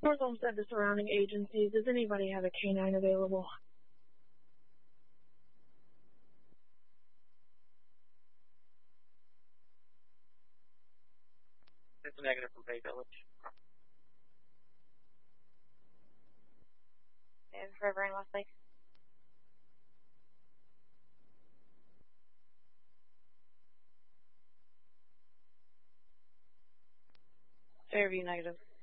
North Olmsted, the surrounding agencies. Does anybody have a canine available? It's a negative from Bay Village. And River and Westlake. Fairview, negative.